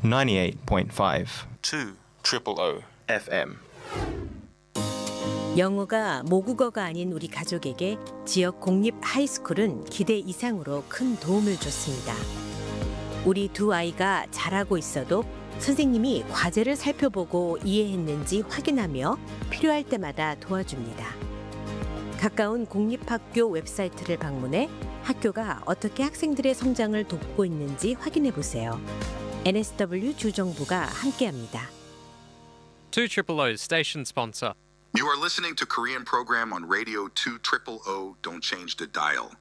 98.5 2 FM. 영어가 모국어가 아닌 우리 가족에게 지역 공립 하이스쿨은 기대 이상으로 큰 도움을 줬습니다. 우리 두 아이가 잘하고 있어도 선생님이 과제를 살펴보고 이해했는지 확인하며 필요할 때마다 도와줍니다. 가까운 공립학교 웹사이트를 방문해 학교가 어떻게 학생들의 성장을 돕고 있는지 확인해 보세요. NSW 주정부가 함께합니다. 2OOO station sponsor. You are listening to Korean program on Radio 2OOO. Don't change the dial.